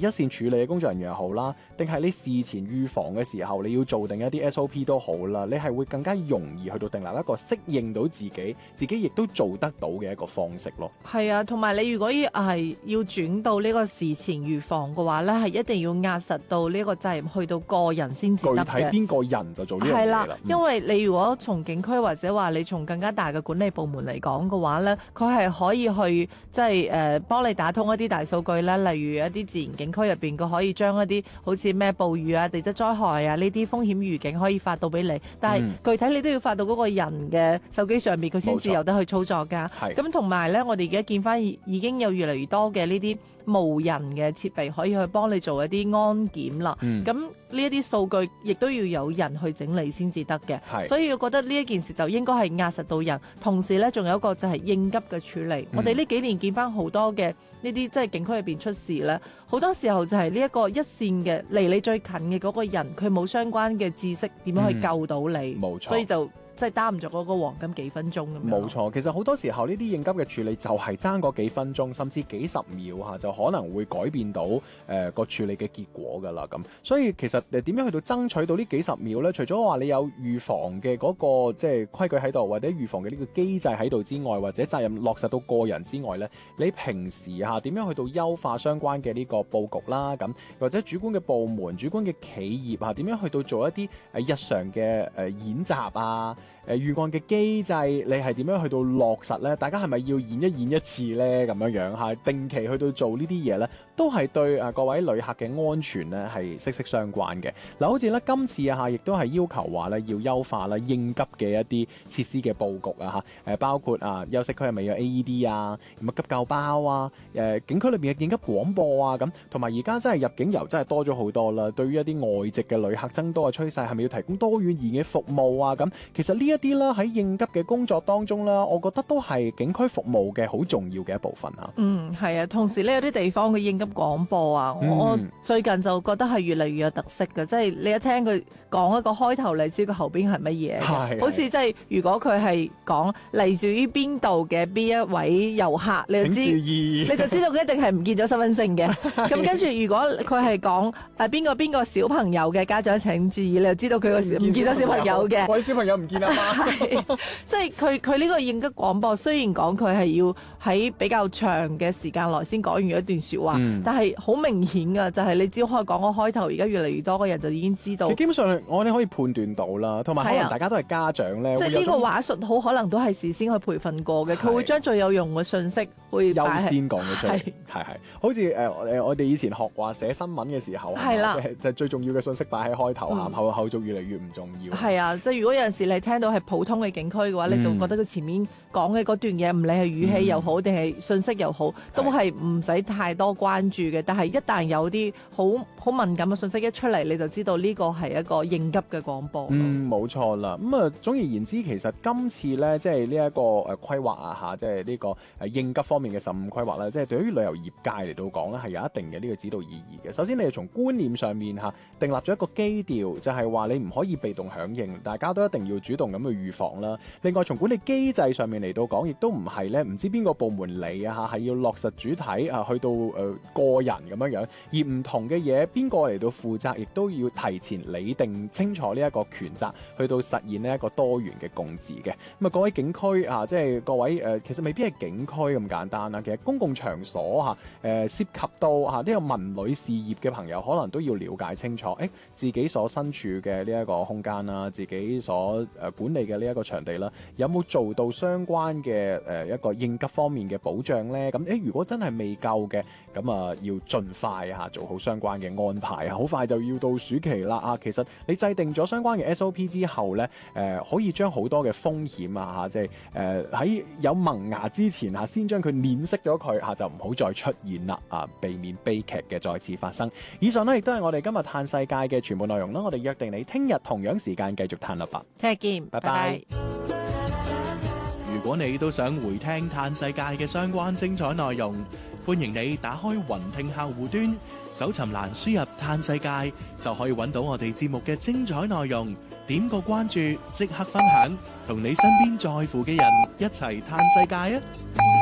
一線處理嘅工作人員又好啦，定係你事前預防嘅時候，你要做定一啲 SOP 都好啦，你係會更加容易去到訂立一個適應到自己亦都做得到嘅一個方式咯。 係啊，同埋你如果要轉到呢個事前預防嘅話咧，係一定要壓實到呢個責任去到個人先至得嘅。 具體邊個人就做呢樣嘢啦。 因為你如果從警區或者話你從更加大嘅管理部門嚟講嘅話咧，佢係可以去即係幫你打通一啲大數據咧，例如一啲自然景區入邊，佢可以將一啲好似咩暴雨啊、地質災害啊呢啲風險預警可以發到俾你，但係具體你都要發到嗰個人嘅手機上面，佢先至有得去操作㗎。咁同埋咧，我哋而家見翻已經有越嚟越多嘅呢啲無人嘅設備可以去幫你做一啲安檢啦。咁呢一啲數據亦都要有人去整理先至得嘅。所以我覺得呢一件事就應該係壓實到人，同時咧仲有一個就係應急嘅處理。我哋呢幾年見翻好多嘅呢啲即係景區入邊出事咧，好多時候就係呢一個一線嘅離你最近嘅嗰個人，佢冇相關嘅知識點樣去救到你。冇錯，所以就即係擔唔咗嗰個黃金幾分鐘咁樣。冇錯， 其實好多時候呢啲應急嘅處理就係爭嗰幾分鐘，甚至幾十秒嚇，就可能會改變到個處理嘅結果㗎啦。咁所以其實點樣去到爭取到呢幾十秒呢？除咗話你有預防嘅嗰個即係規矩喺度，或者預防嘅呢個機制喺度之外，或者責任落實到個人之外呢，你平時嚇點樣去到優化相關嘅呢個佈局啦？咁或者主管嘅部門、主管嘅企業嚇點樣去到做一啲日常嘅演習啊？預案嘅機制，你係點樣去到落實呢？大家係咪要演一次呢？咁樣嚇，定期去到做呢啲嘢呢，都係對各位旅客嘅安全呢係息息相關嘅。嗱，好似咧今次亦都係要求話咧要優化啦應急嘅一啲設施嘅佈局啊嚇，包括休息區係咪有 AED 啊，咁急救包啊，景區裏邊嘅應急廣播啊咁，同埋而家真係入境遊真係多咗好多啦。對於一啲外籍嘅旅客增多嘅趨勢，係咪要提供多語言嘅服務啊？咁其實呢一啲啦喺應急嘅工作當中啦，我覺得都係景區服務嘅好重要嘅一部分啊。 係啊，同時呢有啲地方嘅應急廣播啊，我最近就覺得係越嚟越有特色嘅，即係你一聽佢講一個開頭，你知佢後邊係乜嘢，好似即係如果佢係講嚟自於邊度嘅邊一位遊客，你就知道佢一定係唔見咗身份證嘅。咁跟住如果佢係講邊個小朋友嘅家長請注意，你就知道佢個唔見咗小朋友嘅。 喂，小朋友唔見啊嘛。 即係佢呢個應急廣播，雖然講佢係要喺比較長嘅時間內先講完一段説話，但係好明顯㗎，就係你只要可以講個開頭，而家越嚟越多嘅人就已經知道。 基本上我哋可以判斷到啦，同埋可能大家都係家長咧， 即係呢個話術好可能都係事先去培訓過嘅，佢會將最有用嘅信息會優先講咗出嚟。係好似我哋以前學話寫新聞嘅時候， 係啦， 就最重要嘅信息擺喺開頭，後續越嚟越唔重要。 係啊，即係如果有陣時你聽到係普通嘅景區嘅話，你就覺得佢前面講嘅嗰段嘢，唔理係語氣又好定係信息又好，都係唔使太多關注嘅。但係一旦有啲好敏感嘅信息一出嚟，你就知道呢個係一個應急嘅廣播。 冇錯啦。總而言之，其實今次咧，即係呢一個規劃啊即係呢個應急方面嘅15規劃咧，即係對於旅遊業界嚟到講咧，係有一定嘅呢個指導意義嘅。首先，你係從觀念上面訂立咗一個基調，就係話你唔可以被動響應，大家都一定要主動咁去預防啦。另外，從管理機制上面嚟到講，亦都唔係咧，唔知邊個部門嚟係要落實主體去到個人咁樣樣，而唔同嘅嘢邊個嚟到負責，亦都要提前擬定清楚呢一個權責，去到實現呢一個多元嘅共治嘅。各位景區即係各位其實未必係景區咁簡單啦。其實公共場所涉及到呢個文旅事業嘅朋友，可能都要了解清楚，自己所身處嘅呢一個空間啦，自己所管理嘅呢一個場地啦，有冇做到相關嘅一個應急方面嘅保障呢？咁如果真係未夠嘅，咁要盡快做好相關嘅安排。好快就要到暑期啦其實你制定咗相關嘅 SOP 之後呢，可以將好多嘅風險即係喺有萌芽之前先將佢碾熄咗佢就唔好再出現啦避免悲劇嘅再次發生。以上呢，亦都係我哋今日嘆世界嘅全部內容啦。我哋約定你聽日同樣時間繼續嘆啦吧。 聽日見，拜拜。 如果你都想回聽嘆世界嘅相關精彩內容，歡迎你打開雲聽客戶端，搜尋欄輸入嘆世界，就可以揾到我哋節目嘅精彩內容。點個關注，即刻分享，同你身邊在乎嘅人一齊嘆世界啊！